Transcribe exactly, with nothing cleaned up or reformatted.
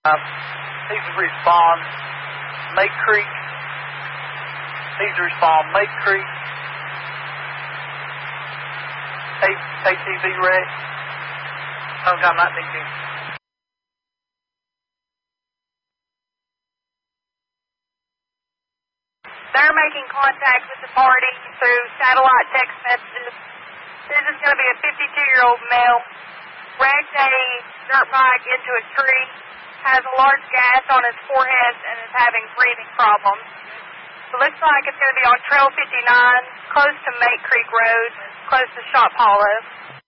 Uh, needs to respond Make Creek. Needs to respond Make Creek. A T V wreck. Sometime nineteen. They're making contact with the party through satellite text messages. This is going to be a fifty-two-year-old male. Wrecked a dirt bike into a tree, has a large gash on his forehead, and is having breathing problems. It looks like it's going to be on Trail fifty-nine, close to Make Creek Road, close to Shop Hollow.